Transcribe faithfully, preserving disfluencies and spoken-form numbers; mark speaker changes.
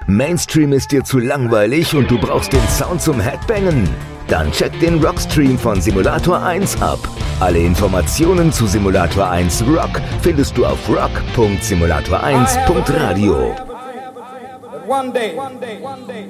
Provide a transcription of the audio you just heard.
Speaker 1: Mainstream ist dir zu langweilig und du brauchst den Sound zum Headbangen? Dann check den Rockstream von Simulator eins ab. Alle Informationen zu Simulator eins Rock findest du auf rock punkt simulator eins punkt radio.